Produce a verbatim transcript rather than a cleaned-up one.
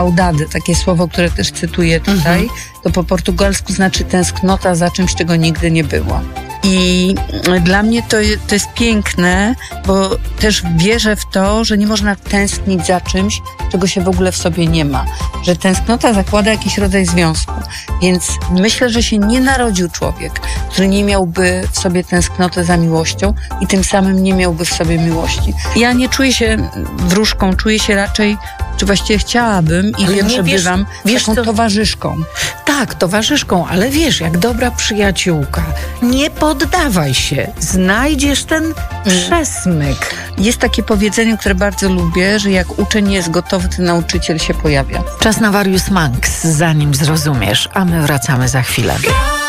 saudade, takie słowo, które też cytuję tutaj, mhm. to po portugalsku znaczy tęsknota za czymś, czego nigdy nie było. I dla mnie to, to jest piękne, bo też wierzę w to, że nie można tęsknić za czymś, czego się w ogóle w sobie nie ma. Że tęsknota zakłada jakiś rodzaj związku. Więc myślę, że się nie narodził człowiek, który nie miałby w sobie tęsknotę za miłością i tym samym nie miałby w sobie miłości. Ja nie czuję się wróżką, czuję się raczej, czy właściwie chciałabym i ale wiem, że wiesz, bywam wiesz, taką to... towarzyszką. Tak, towarzyszką, ale wiesz, jak dobra przyjaciółka, nie poddawaj się, znajdziesz ten przesmyk. Jest takie powiedzenie, które bardzo lubię, że jak uczeń jest gotowy, to nauczyciel się pojawia. Czas na Warius Manx, zanim zrozumiesz, a my wracamy za chwilę.